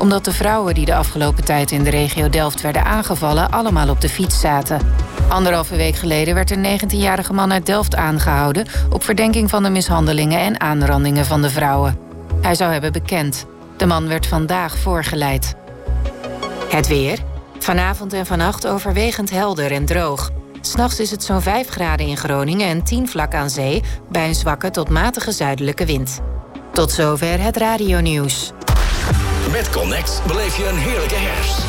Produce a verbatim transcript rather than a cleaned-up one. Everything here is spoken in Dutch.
omdat de vrouwen die de afgelopen tijd in de regio Delft werden aangevallen allemaal op de fiets zaten. Anderhalve week geleden werd een negentienjarige man uit Delft aangehouden op verdenking van de mishandelingen en aanrandingen van de vrouwen. Hij zou hebben bekend. De man werd vandaag voorgeleid. Het weer. Vanavond en vannacht overwegend helder en droog. 'S Nachts is het zo'n vijf graden in Groningen en tien vlak aan zee, bij een zwakke tot matige zuidelijke wind. Tot zover het radionieuws. Met Connect beleef je een heerlijke herfst.